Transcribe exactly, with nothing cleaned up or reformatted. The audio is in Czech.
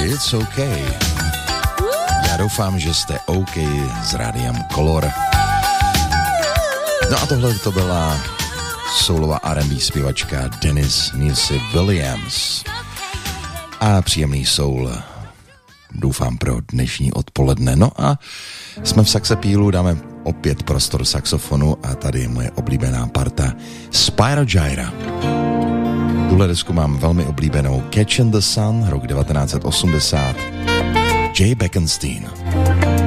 It's OK. Já doufám, že jste OK s Rádiem Color. No a tohle to byla soulová R and B zpěvačka Dennis Nilsey Williams. A příjemný soul, doufám, pro dnešní odpoledne. No a jsme v Saxapílu, dáme opět prostor saxofonu a tady je moje oblíbená parta Spyro Gyra. Tuhle desku mám velmi oblíbenou, Catch in the Sun, rok devatenáct set osmdesát, Jay Beckenstein.